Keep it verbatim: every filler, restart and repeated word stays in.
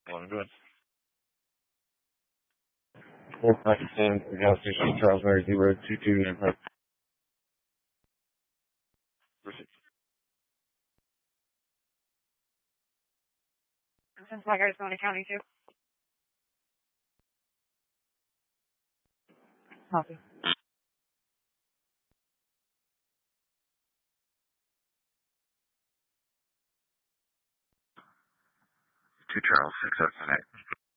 I'm good. Four Pakistan, gas station, Charles Mary Zero Two Two Nine Five. Since my guy's going to county too. Copy. Two Charles Six Seven Eight.